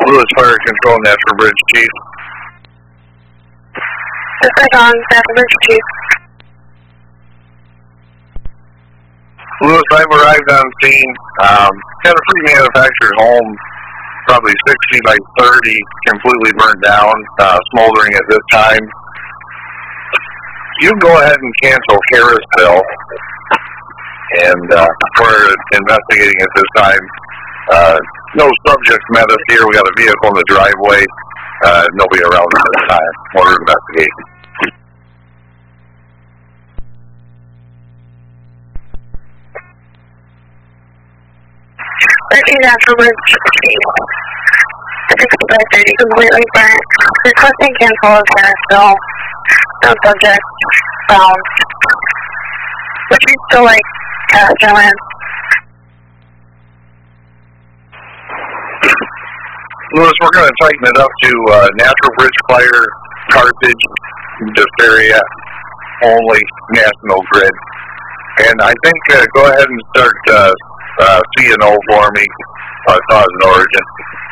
Lewis Fire Control, Natural Bridge Chief. This is on Natural Bridge Chief. Lewis, I've arrived on scene. Got a pre-manufactured home, probably 60 by 30, completely burnt down, smoldering at this time. You can go ahead and cancel Harrisville, and we're investigating at this time. No subjects met us here. We got a vehicle in the driveway. Nobody around at this time. We're investigating. Natural Bridge Chief. 60 by 30, completely burnt. Requesting cancel of Harrisville. No subject found. Would you still like Joanne? Lewis, we're going to tighten it up to Natural Bridge Fire, Carthage, diphtheria, only National Grid. And I think go ahead and start C&O for me, cause and origin.